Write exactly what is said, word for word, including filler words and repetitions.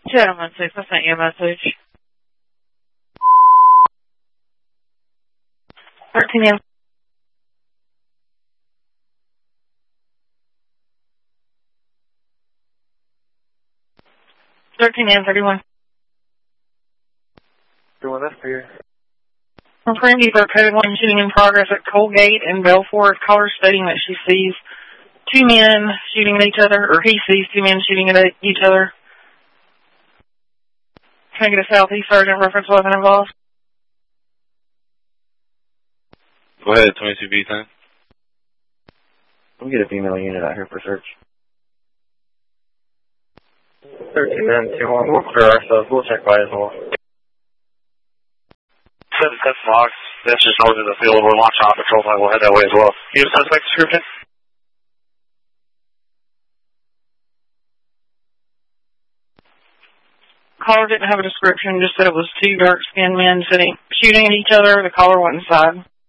Gentlemen, six, I sent you a message. thirteen M. thirteen M thirty-one. Doing this for you. From Prime-Keeper, code one, shooting in progress at Colgate and Belfort. Caller stating that she sees two men shooting at each other, or he sees two men shooting at each other. Can I get a Southeast Sergeant reference weapon involved? Go ahead, twenty-two B ten. We'll get a female unit out here for search. thirteen M two one, we'll clear ourselves. We'll check by as well. seven ten Fox, that's just over to the field. We're launching off patrol flight. We'll head that way as well. You have a suspect description? Caller didn't have a description, just said it was two dark-skinned men sitting, shooting at each other. The caller went inside.